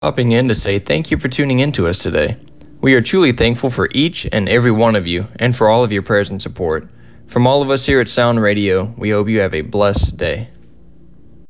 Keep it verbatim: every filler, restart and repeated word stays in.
Popping in to say thank you for tuning in to us today. We are truly thankful for each and every one of you and for all of your prayers and support. From all of us here at Sound Radio, we hope you have a blessed day.